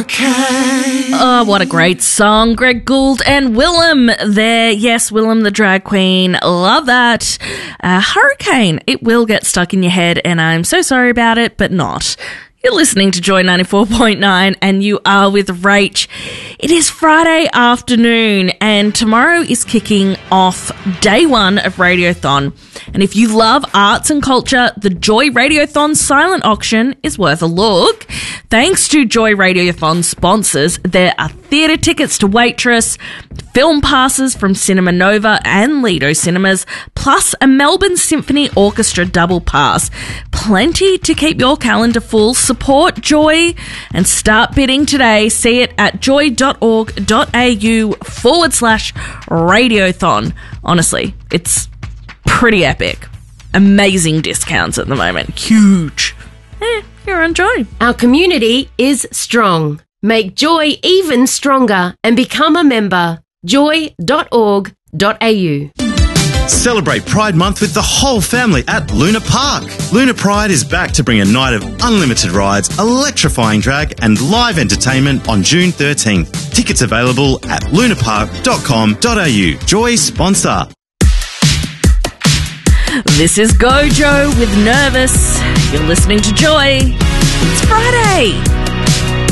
hurricane. Oh, what a great song. Greg Gould and Willem there. Yes, Willem the drag queen. Love that. Hurricane. It will get stuck in your head, and I'm so sorry about it, but not. You're listening to Joy 94.9 and you are with Rach. It is Friday afternoon and tomorrow is kicking off day one of Radiothon. And if you love arts and culture, the Joy Radiothon silent auction is worth a look. Thanks to Joy Radiothon sponsors, there are theatre tickets to Waitress, film passes from Cinema Nova and Lido Cinemas, plus a Melbourne Symphony Orchestra double pass. Plenty to keep your calendar full. Support Joy and start bidding today. See it at joy.org.au/Radiothon. Honestly, it's pretty epic. Amazing discounts at the moment. Huge. You're on Joy. Our community is strong. Make Joy even stronger and become a member. joy.org.au. Celebrate Pride Month with the whole family at Luna Park. Luna Pride is back to bring a night of unlimited rides, electrifying drag and live entertainment on June 13th. Tickets available at lunapark.com.au. Joy sponsor. This is Gojo with Nervous. You're listening to Joy. It's Friday.